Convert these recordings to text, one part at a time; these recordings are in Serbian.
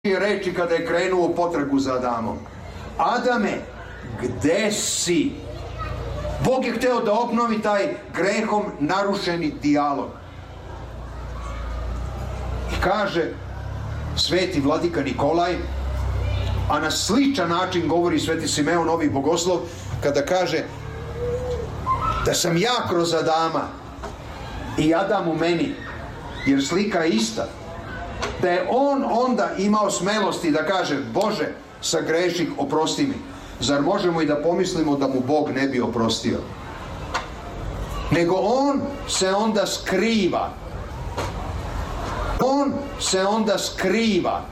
reči kada je krenuo u potragu za Adamom. Adame, gde si? Bog je hteo da obnovi taj grehom narušeni dijalog. I kaže sveti vladika Nikolaj, a na sličan način govori sveti Simeon Novi Bogoslov, kada kaže da sam ja kroz Adama i Adam u meni, jer slika je ista, da je on onda imao smelosti da kaže: Bože, sagreših, oprosti mi. Zar možemo i da pomislimo da mu Bog ne bi oprostio? Nego on se onda skriva. On se onda skriva.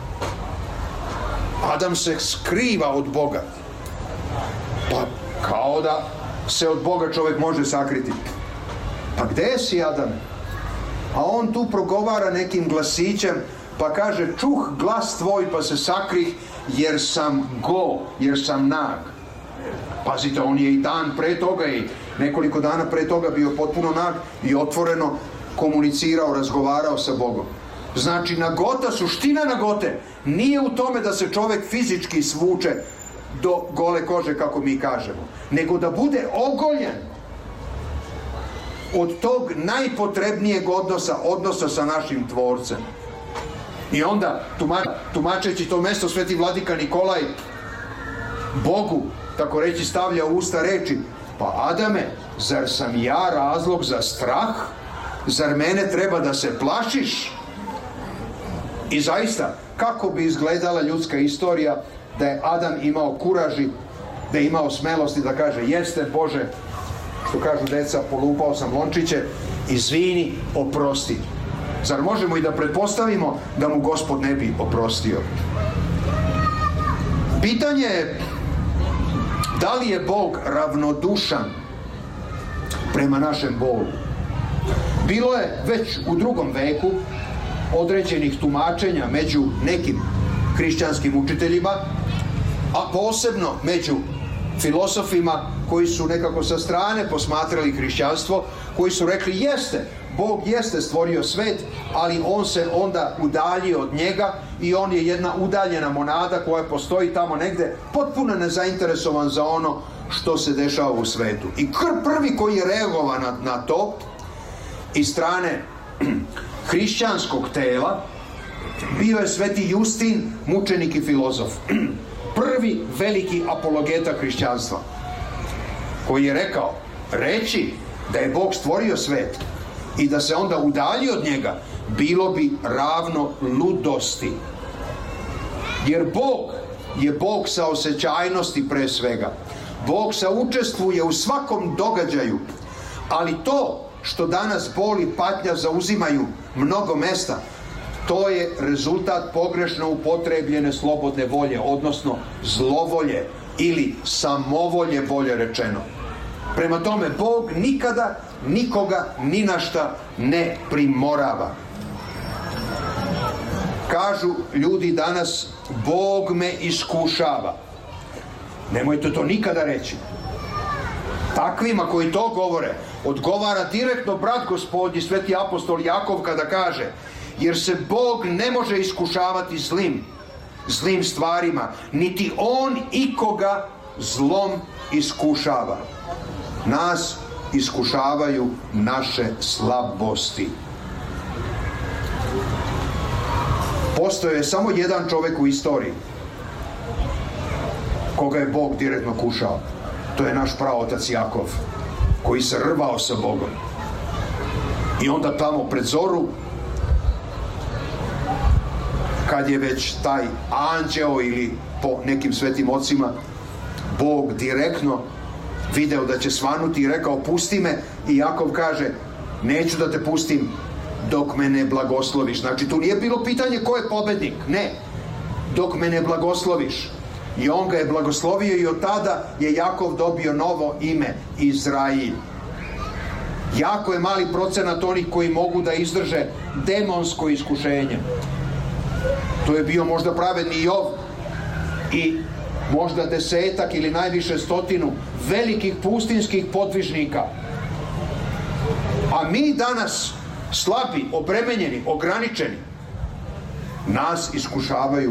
Adam se skriva od Boga. Pa kao da se od Boga čovjek može sakriti. Pa gde si, Adame? A on tu progovara nekim glasićem, pa kaže: čuh glas tvoj pa se sakrih, jer sam go, jer sam nag. Pazite, on je i dan pre toga i nekoliko dana pre toga bio potpuno nag i otvoreno komunicirao, razgovarao sa Bogom. Znači, nagota, suština nagote nije u tome da se čovjek fizički svuče do gole kože, kako mi kažemo, nego da bude ogoljen od tog najpotrebnijeg odnosa sa našim Tvorcem. I onda, tumačeći to mesto, sveti vladika Nikolaj Bogu, tako reći, stavlja u usta reči: pa Adame, zar sam ja razlog za strah? Zar mene treba da se plašiš? I zaista, kako bi izgledala ljudska istorija da je Adam imao kuraži, da je imao smelosti da kaže: jeste, Bože, što kažu deca, polupao sam lončiće, izvini, oprosti. Zar možemo i da pretpostavimo da mu Gospod ne bi oprostio? Pitanje je da li je Bog ravnodušan prema našem bolu. Bilo je već u 2. veku određenih tumačenja među nekim hrišćanskim učiteljima, a posebno među filosofima koji su nekako sa strane posmatrali hrišćanstvo, koji su rekli: jeste, Bog jeste stvorio svet, ali on se onda udaljio od njega i on je jedna udaljena monada koja postoji tamo negde, potpuno nezainteresovan za ono što se dešava u svetu. I prvi koji je reagovao na to iz strane hrišćanskog tela bio je sveti Justin, mučenik i filozof. Prvi veliki apologeta hrišćanstva, koji je rekao: reći da je Bog stvorio svet i da se onda udalji od njega bilo bi ravno ludosti. Jer Bog je Bog sa osjećajnosti pre svega. Bog saučestvuje u svakom događaju, ali to što danas bol i patnja zauzimaju mnogo mesta, to je rezultat pogrešno upotrebljene slobodne volje, odnosno zlovolje ili samovolje, bolje rečeno. Prema tome, Bog nikada nikoga ni na šta ne primorava. Kažu ljudi danas: Bog me iskušava. Nemojte to nikada reći. Takvima koji to govore odgovara direktno brat Gospodnji, sveti apostol Jakov, kada kaže: jer se Bog ne može iskušavati zlim stvarima, niti on ikoga zlom iskušava. Nas iskušavaju naše slabosti. Postoje je samo jedan čovjek u istoriji koga je Bog direktno kušao. To je naš praotac Jakov, koji se rvao sa Bogom. I onda tamo pred zoru, kad je već taj anđeo, ili po nekim svetim ocima Bog direktno video da će svanuti i rekao: pusti me. I Jakov kaže: neću da te pustim dok me ne blagosloviš. Znači, tu nije bilo pitanje ko je pobednik, ne, dok me ne blagosloviš. I on ga je blagoslovio i od tada je Jakov dobio novo ime, Izrail. Jako je mali procenat onih koji mogu da izdrže demonsko iskušenje. To je bio možda pravedni Jov i možda 10 ili najviše 100 velikih pustinskih podvižnika. A mi danas, slabi, obremenjeni, ograničeni, nas iskušavaju